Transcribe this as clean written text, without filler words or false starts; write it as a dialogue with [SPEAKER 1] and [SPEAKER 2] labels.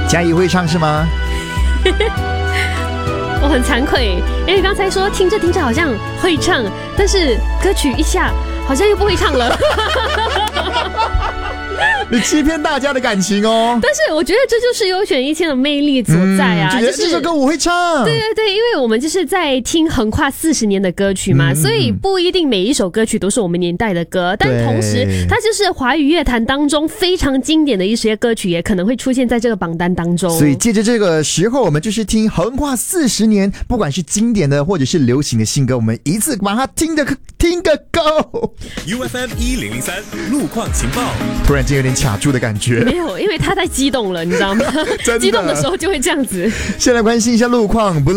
[SPEAKER 1] 嘉怡会唱是吗？
[SPEAKER 2] 我很惭愧，因为刚才说听着听着好像会唱，但是歌曲一下好像又不会唱了。
[SPEAKER 1] 你欺骗大家的感情哦。
[SPEAKER 2] 但是我觉得这就是优选一千的魅力所在啊，
[SPEAKER 1] 就觉得这首歌我会唱。
[SPEAKER 2] 对对对，因为我们就是在听横跨40年的歌曲嘛，所以不一定每一首歌曲都是我们年代的歌，但同时它就是华语乐坛当中非常经典的一些歌曲，也可能会出现在这个榜单当中。
[SPEAKER 1] 所以借着这个时候，我们就是听横跨40年，不管是经典的或者是流行的新歌，我们一次把它听个够。
[SPEAKER 3] UFM 1003路况情报，
[SPEAKER 1] 突然间有点卡住的感觉。
[SPEAKER 2] 没有，因为他太激动了，你知道吗？激动的时候就会这样子。
[SPEAKER 1] 先来关心一下路况。